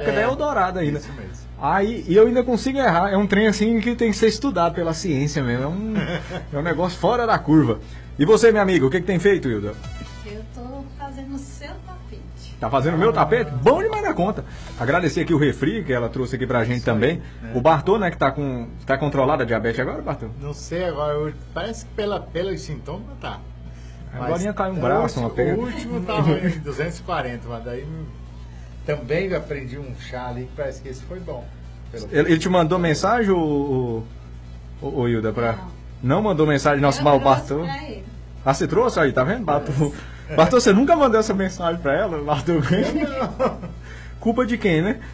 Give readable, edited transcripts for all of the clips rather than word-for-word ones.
época da Eldorado ainda. Isso mesmo. Aí, e eu ainda consigo errar. É um trem assim que tem que ser estudado pela ciência mesmo. É um negócio fora da curva. E você, minha amiga, o que tem feito, Hilda? Eu tô fazendo o seu tapete. Tá fazendo o meu tapete? Bom demais na conta. Agradecer aqui o refri, que ela trouxe aqui pra gente também. O Bartô, né, que tá controlado a diabetes agora, Bartô? Não sei agora, parece que pelos sintomas tá. Agora cai um braço, uma perna. O último tava em 240, mas daí também aprendi um chá ali que parece que esse foi bom. Ele te mandou mensagem, o Hilda, pra... Não mandou mensagem, nosso mal Bartô. Ah, você trouxe aí, tá vendo, Bartô? Bartô, você nunca mandou essa mensagem pra ela, Bartô? Culpa de quem, né?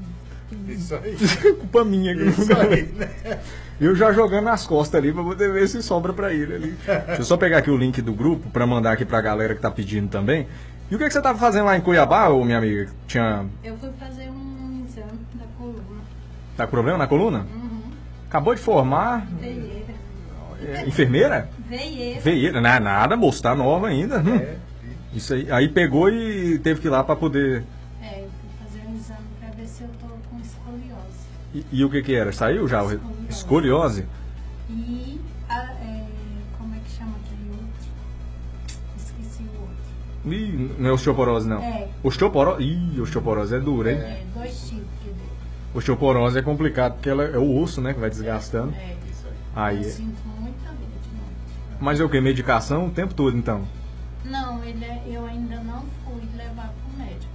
Isso aí. Culpa minha. Que Isso aí, né? Eu já jogando nas costas ali pra poder ver se sobra pra ele ali. Deixa eu só pegar aqui o link do grupo pra mandar aqui pra galera que tá pedindo também. E o que você tava fazendo lá em Cuiabá, ô, minha amiga? Eu fui fazer um exame da coluna. Tá com problema na coluna? Uhum. Acabou de formar. Veieira. Enfermeira? Veieira. Veieira, não é nada, moço, tá nova ainda. Isso aí pegou e teve que ir lá pra poder... Eu fui fazer um exame pra ver se eu tô com escoliose. E o que era? Saiu já? Escoliose? E como é que chama aquele outro? Esqueci o outro. Ih, não é osteoporose, não. Osteoporose? Ih, osteoporose é dura, hein? 2 tipos que deu. Osteoporose é complicado, porque ela é o osso, né, que vai desgastando. Isso aí. Eu sinto muita dor de noite. Mas é o que? Medicação o tempo todo, então? Não, eu ainda não fui levar pro médico.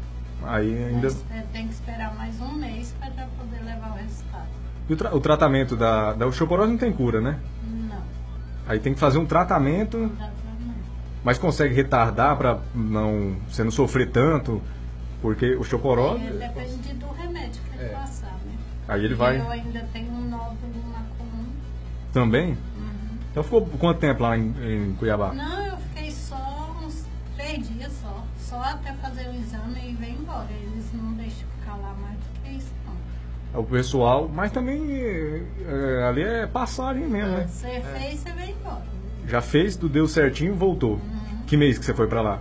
Aí ainda... Mas, tem que esperar mais um mês para já poder levar o resultado. E o tratamento da osteoporose não tem cura, né? Não. Aí tem que fazer um tratamento, mas consegue retardar para você não sofrer tanto, porque osteoporose... Depende do remédio que ele passar, né? Aí ele vai... Eu ainda tenho um nódulo na coluna. Também? Uhum. Então ficou quanto tempo lá em Cuiabá? Não, eu fiquei só uns 3 dias só. Só até fazer o exame e veio embora. Eles não deixam ficar lá mais do que isso, não. O pessoal, mas também ali é passagem mesmo, né? Você fez, você veio embora. Já fez, tudo deu certinho, voltou. Uhum. Que mês que você foi pra lá?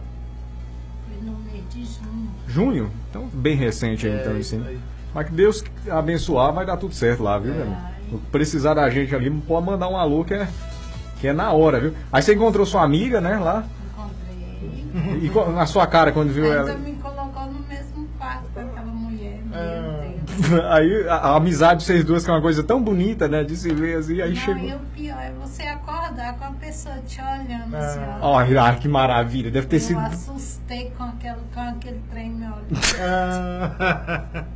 Foi no mês de junho. Junho? Então, bem recente aí, então, assim. Mas que Deus abençoar, vai dar tudo certo lá, viu, velho? Precisar da gente ali, pode mandar um alô que é na hora, viu? Aí você encontrou sua amiga, né, lá? Encontrei. E na sua cara, quando viu ela... ela... me colocou no mesmo quarto com aquela mulher, meu Deus. Aí a amizade de vocês duas, que é uma coisa tão bonita, né, de se ver assim, aí não, chegou... E o pior é você acordar com a pessoa te olhando assim, ó. Olha, que maravilha, deve ter sido... Eu assustei com aquele trem me olhando.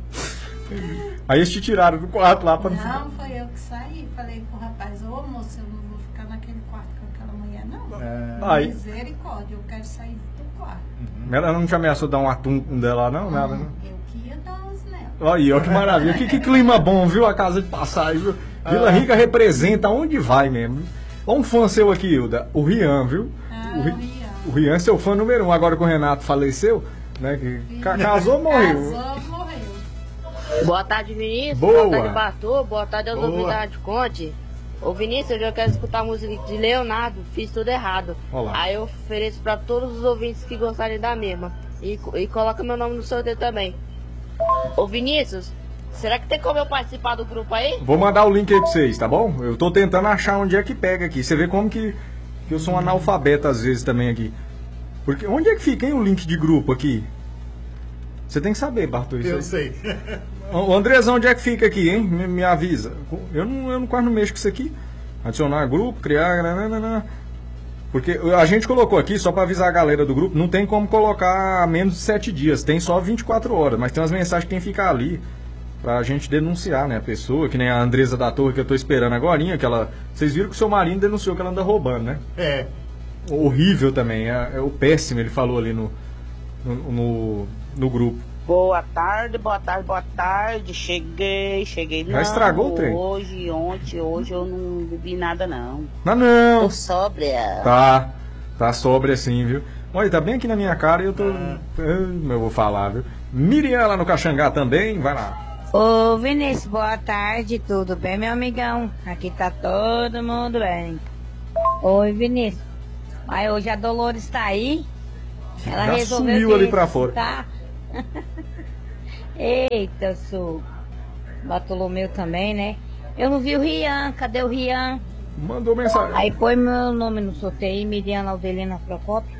Aí eles te tiraram do quarto lá pra... Não, foi eu que saí. Falei pro rapaz, ô moço, eu não vou ficar naquele quarto com aquela mulher, não. Aí... Misericórdia, eu quero sair do quarto. Ela não te ameaçou dar um atum dela, não? Nada, né? Eu que ia dar uns nela. Olha, que maravilha. Que clima bom, viu? A casa de passagem, viu? Vila Rica representa onde vai mesmo. Olha um fã seu aqui, Hilda. O Rian, viu? O Rian é seu fã número 1. Agora que o Renato faleceu, né? Que casou, morreu. Casou, morreu. Boa tarde, Vinícius. Boa. Boa tarde, Bartô. Boa tarde aos ouvintes de Conte. Ô, Vinícius, eu já quero escutar a música de Leonardo. Fiz tudo errado. Olá. Aí eu ofereço pra todos os ouvintes que gostarem da mesma. E coloca meu nome no sorteio também. Ô, Vinícius, será que tem como eu participar do grupo aí? Vou mandar o link aí pra vocês, tá bom? Eu tô tentando achar onde é que pega aqui. Você vê como que eu sou um analfabeto às vezes também aqui. Porque onde é que fica, hein, o link de grupo aqui? Você tem que saber, Bartô. Eu sei. O Andrezão, onde é que fica aqui, hein? Me avisa. Eu não quase não mexo com isso aqui. Adicionar grupo, criar... Nananana. Porque a gente colocou aqui, só para avisar a galera do grupo, não tem como colocar menos de 7 dias. Tem só 24 horas. Mas tem umas mensagens que tem que ficar ali pra gente denunciar, né? A pessoa, que nem a Andresa da Torre, que eu tô esperando agorinha, que ela... Vocês viram que o seu marido denunciou que ela anda roubando, né? É. Horrível também. É o péssimo, ele falou ali no grupo. Boa tarde, boa tarde, boa tarde. Cheguei. Já estragou o trem? Hoje eu não bebi nada, não. Não. Tô sóbria. Tá sóbria sim, viu? Olha, tá bem aqui na minha cara e eu tô... Eu vou falar, viu? Miriam lá no Caxangá também, vai lá. Ô Vinícius, boa tarde, tudo bem, meu amigão? Aqui tá todo mundo bem. Oi, Vinícius. Mas hoje a Dolores tá aí. Ela já resolveu sumiu ali pra fora. Tá? Eita, sou Bartolomeu também, né? Eu não vi o Rian, cadê o Rian? Mandou mensagem. Aí põe meu nome no sorteio, Miriana Aldelina Procópio.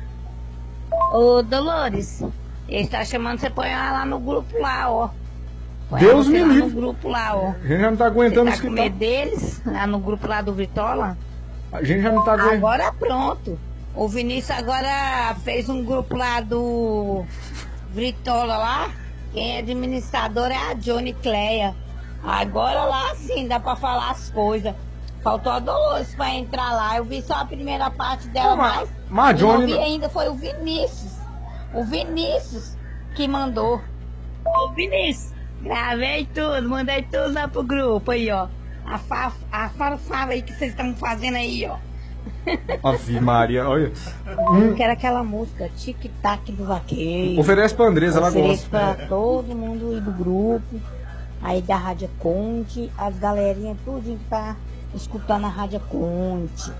Ô, Dolores, ele tá chamando, você põe lá no grupo lá, ó. Põe Deus você me lá livre. no grupo lá, ó. A gente já não tá aguentando Você isso tá com que medo deles, lá no grupo lá do Vitola? A gente já não tá aguentando. Agora pronto. O Vinícius agora fez um grupo lá do Vitola lá. Quem é administrador é a Johnny Cleia. Agora lá sim dá pra falar as coisas. Faltou a Dolores pra entrar lá. Eu vi só a primeira parte dela, mas a quem não Johnny vi ainda foi o Vinícius. O Vinícius que mandou. Ô Vinícius, gravei tudo, mandei tudo lá pro grupo aí, ó. A farofada aí que vocês estão fazendo aí, ó. Ave Maria, olha. Eu quero aquela música Tic-Tac do Vaqueiro. Oferece pra Andresa, ela Ofereço gosta. pra todo mundo aí do grupo. Aí da Rádio Conte, as galerinhas tudo que tá escutando a Rádio Conte.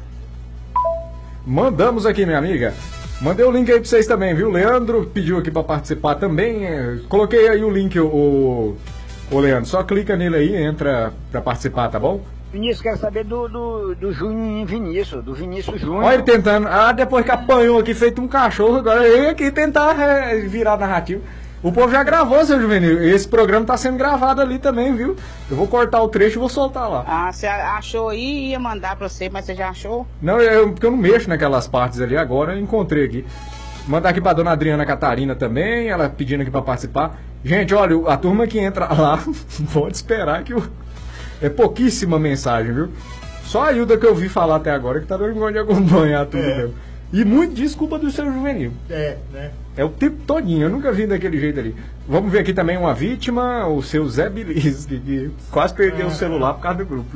Mandamos aqui, minha amiga. Mandei o link aí pra vocês também, viu? Leandro pediu aqui pra participar também. Coloquei aí o link, o Leandro. Só clica nele aí e entra pra participar, tá bom? Vinícius, quero saber do Juninho Vinícius, do Vinícius Júnior. Olha ele tentando. Ah, depois que apanhou aqui, feito um cachorro, agora ele aqui tentar virar narrativo. O povo já gravou, seu Juvenil. Esse programa tá sendo gravado ali também, viu? Eu vou cortar o trecho e vou soltar lá. Ah, você achou aí, ia mandar pra você, mas você já achou? Não, porque eu não mexo naquelas partes ali agora, eu encontrei aqui. Mandar aqui pra dona Adriana Catarina também, ela pedindo aqui pra participar. Gente, olha, a turma que entra lá, pode esperar que é pouquíssima mensagem, viu? Só a Hilda que eu vi falar até agora que tá dando conta de acompanhar tudo mesmo. E muito desculpa do seu Juvenil. Né? É o tempo todinho, eu nunca vi daquele jeito ali. Vamos ver aqui também uma vítima, o seu Zé Bilisque, que quase perdeu o celular por causa do grupo.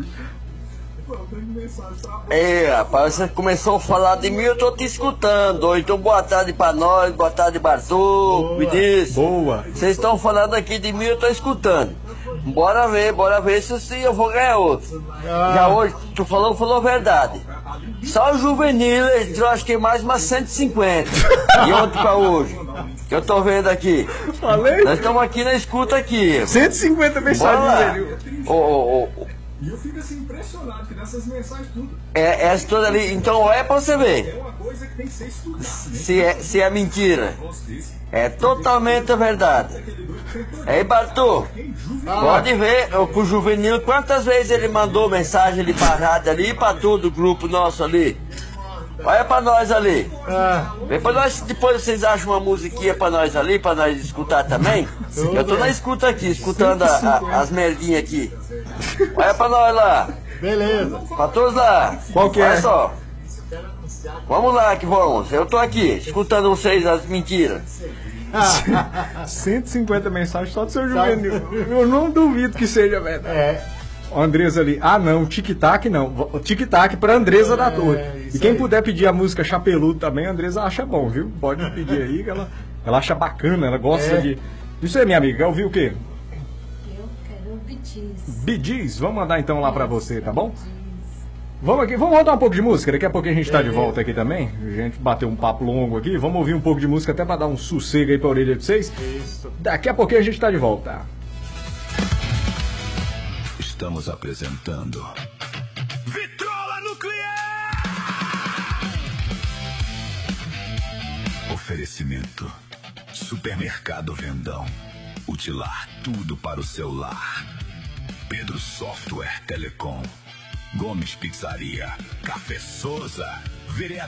Rapaz, você começou a falar de mim, eu tô te escutando. Então boa tarde pra nós, boa tarde Bartô, Vinícius. Boa. Vocês estão falando aqui de mim, eu tô escutando. Bora ver se eu vou ganhar outro. Já hoje, tu falou a verdade. Só o Juvenil, eu acho que é mais umas 150. E ontem pra hoje, que eu tô vendo aqui. Falei? Nós estamos aqui na escuta aqui. 150 mensagens, velho. E eu fico assim impressionado que nessas mensagens tudo. Essa toda ali, então é pra você ver. É uma coisa que tem que ser estudada. Se é mentira. É totalmente verdade. Aí, Bartô, pode ver com o Juvenil quantas vezes ele mandou mensagem ali pra rádio ali e pra todo o grupo nosso ali. Olha pra nós ali. Vem pra nós, depois vocês acham uma musiquinha pra nós ali, pra nós escutar também. Eu tô na escuta aqui, escutando as merdinhas aqui. Olha pra nós lá. Beleza. Pra todos lá. Qual que é? Olha só. Vamos lá que vamos. Eu tô aqui, escutando vocês as mentiras. 150 mensagens só do seu Juvenil. Eu não duvido que seja verdade. A Andresa ali, não, tic-tac não. Tic-tac pra Andresa da Torre. E quem puder pedir a música Chapeludo também, a Andresa acha bom, viu? Pode pedir aí, que ela acha bacana, ela gosta de. Isso aí, minha amiga, quer ouvir o quê? Eu quero o Bitis. Bee Gees, vamos mandar então lá pra você, tá bom? Vamos aqui, vamos rodar um pouco de música, daqui a pouco a gente tá de volta aqui também. A gente bateu um papo longo aqui, vamos ouvir um pouco de música até pra dar um sossego aí pra orelha de vocês. Isso. Daqui a pouquinho a gente tá de volta. Estamos apresentando Vitrola Nuclear! Oferecimento Supermercado Vendão. Utilar tudo para o seu lar. Pedro Software Telecom. Gomes Pizzaria. Café Souza. Vereador